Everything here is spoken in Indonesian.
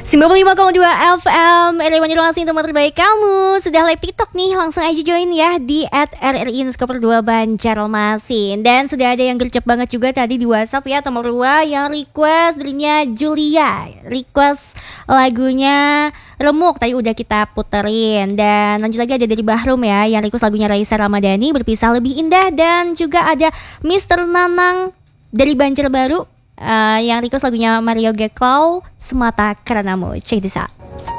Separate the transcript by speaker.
Speaker 1: 95,2 FM RRI Banjarmasin, teman terbaik kamu. Sudah live TikTok nih, langsung aja join ya di @RRI_2 Banjarmasin. Dan sudah ada yang gercep banget juga tadi di WhatsApp ya, teman Rua yang request dirinya Julia, request lagunya Remuk, tadi udah kita puterin. Dan lanjut lagi ada dari Bahrum ya, yang request lagunya Raisa Ramadhani, Berpisah Lebih Indah. Dan juga ada Mr. Nanang dari Banjarbaru yang request lagunya Mario Geklau, Semata Karenamu. Check this out.